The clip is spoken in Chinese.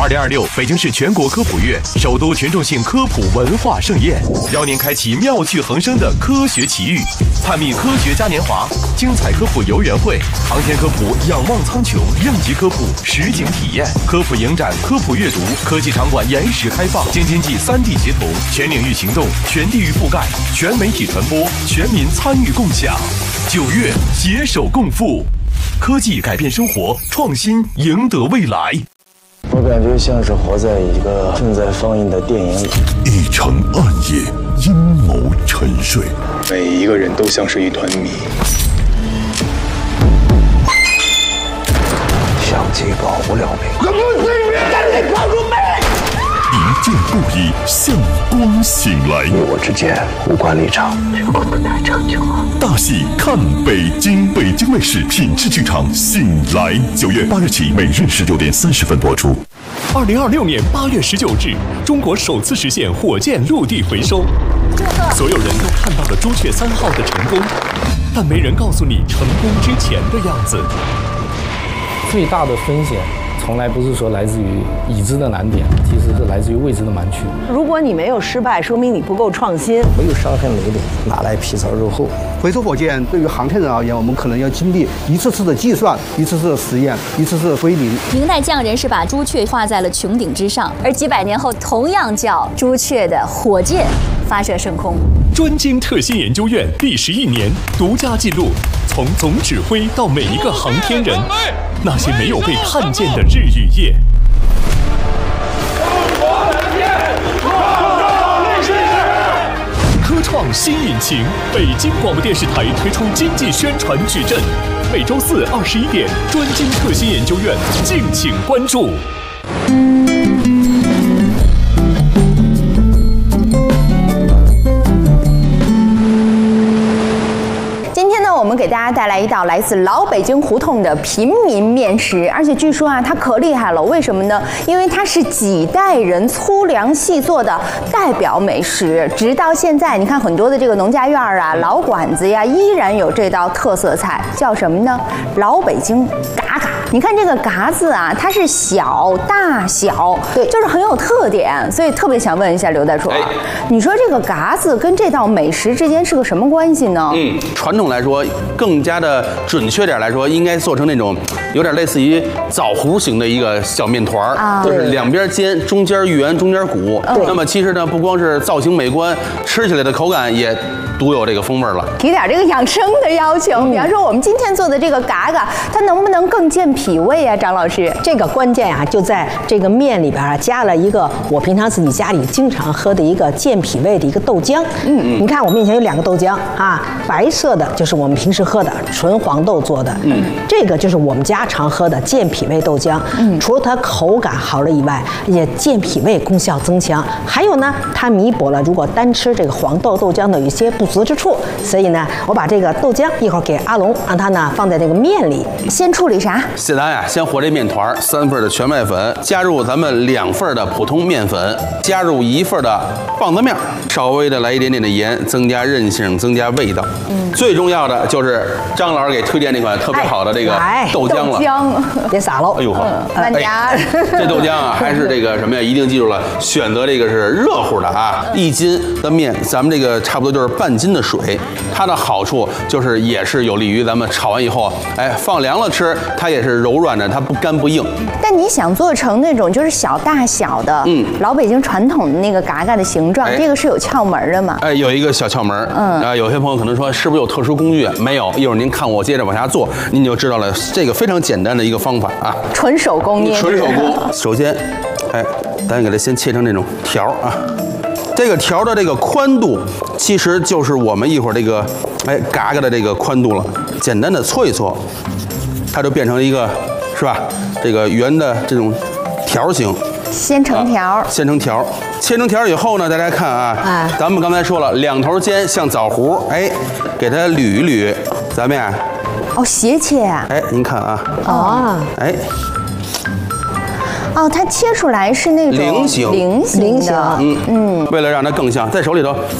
2026北京市全国科普月，首都群众性科普文化盛宴，邀您开启妙趣横生的科学奇遇，探秘科学嘉年华、精彩科普游园会、航天科普仰望苍穹、应急科普实景体验、科普影展、科普阅读、科技场馆延时开放、京津冀3D 协同、全领域行动、全地域覆盖、全媒体传播、全民参与共享。9月携手共赴，科技改变生活，创新赢得未来。 我感觉像是活在一个正在放映的电影里。 一城暗夜，阴谋沉睡， 每一个人都像是一团谜。 相机保不了美。 一见不已，向光醒来。 你我之间无关立场，这个不太长久啊。 大戏看北京，北京卫视品质剧场醒来，9月8日起，每日19点30分播出。 2026年8月19日，中国首次实现火箭陆地回收。所有人都看到了朱雀3号的成功，但没人告诉你成功之前的样子。 最大的风险从来不是说来自于已知的难点，其实是来自于未知的盲区。 如果你没有失败，说明你不够创新。 没有伤痕累累，哪来皮糙肉厚？ 回收火箭对于航天人而言，我们可能要经历一次次的计算，一次次的实验，一次次的归零。 明代匠人是把朱雀画在了穹顶之上，而几百年后，同样叫朱雀的火箭发射升空。 专精特新研究院历时1年，独家记录从总指挥到每一个航天人，那些没有被看见的日与夜。科创新引擎，北京广播电视台推出经济宣传矩阵，每周4 21点，专精特新研究院，敬请关注。 我们给大家带来一道来自老北京胡同的平民面食，而且据说啊，它可厉害了。为什么呢？因为它是几代人粗粮细做的代表美食，直到现在，你看很多的这个农家院啊、老馆子呀，依然有这道特色菜，叫什么呢？老北京嘎嘎。你看这个嘎字啊，它是小大小，对，就是很有特点，所以特别想问一下刘大厨，你说这个嘎字跟这道美食之间是个什么关系呢？ 传统来说，更加的准确点来说，应该做成那种有点类似于枣核型的一个小面团儿，就是两边尖，中间圆，中间鼓。那么其实呢，不光是造型美观，吃起来的口感也独有这个风味了。 提点这个养生的要求，比方说我们今天做的这个嘎嘎，它能不能更健脾胃啊？张老师， 这个关键啊，就在这个面里边啊，加了一个我平常自己家里经常喝的一个健脾胃的一个豆浆。你看我面前有2个豆浆啊，白色的就是我们平时喝的纯黄豆做的，这个就是我们家常喝的健脾胃豆浆。除了它口感好了以外，也健脾胃功效增强。还有呢，它弥补了如果单吃这个黄豆豆浆的有一些不足之处。所以呢，我把这个豆浆一会儿给阿龙，让他呢放在这个面里。 先处理啥？ 咱呀，先和这面团，3份的全麦粉，加入咱们2份的普通面粉，加入1份的棒子面，稍微的来一点点的盐，增加韧性，增加味道。最重要的就是张老师给推荐那款特别好的这个豆浆了。 豆浆别撒喽！ 哎呦呵， 慢点儿。 这豆浆啊，还是这个什么呀？一定记住了，选择这个是热乎的啊。1斤的面，咱们这个差不多就是半斤的水。它的好处就是也是有利于咱们炒完以后，放凉了吃，它也是柔软的，它不干不硬。 但你想做成那种就是小大小的，老北京传统的那个嘎嘎的形状，这个是有窍门的吗？ 有一个小窍门。有些朋友可能说是不是有特殊工具？没有，一会儿您看我接着往下做，您就知道了。这个非常简单的一个方法啊， 纯手工捏。 纯手工。首先，咱给它先切成这种条啊。这个条的这个宽度，其实就是我们一会儿这个嘎嘎的这个宽度了。简单的搓一搓，它就变成一个是吧？这个圆的这种条形。 先成条， 先成条，切成条以后呢，大家看啊，咱们刚才说了，2头尖像枣核，给它捋一捋，咱们呀， 斜切啊， 您看啊， 它切出来是那种菱形的， 为了让它更像，在手里头